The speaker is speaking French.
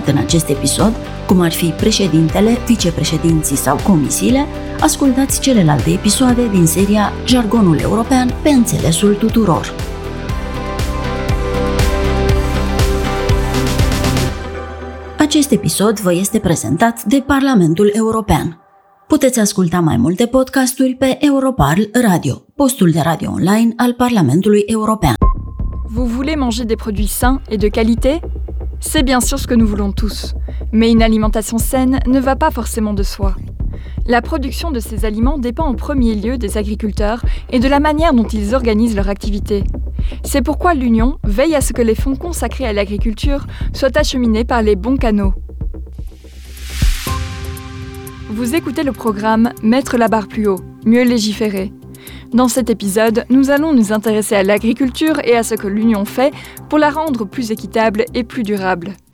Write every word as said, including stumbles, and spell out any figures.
în acest episod, cum ar fi președintele, vicepreședinții sau comisiile, ascultați celelalte episoade din seria Jargonul European pe înțelesul tuturor. Acest episod vă este prezentat de Parlamentul European. Puteți asculta mai multe podcasturi pe Europarl Radio, postul de radio online al Parlamentului European. Vous voulez manger des produits sains et de qualité? C'est bien sûr ce que nous voulons tous, mais une alimentation saine ne va pas forcément de soi. La production de ces aliments dépend en premier lieu des agriculteurs et de la manière dont ils organisent leur activité. C'est pourquoi l'Union veille à ce que les fonds consacrés à l'agriculture soient acheminés par les bons canaux. Vous écoutez le programme Mettre la barre plus haut, mieux légiférer. Dans cet épisode, nous allons nous intéresser à l'agriculture et à ce que l'Union fait pour la rendre plus équitable et plus durable.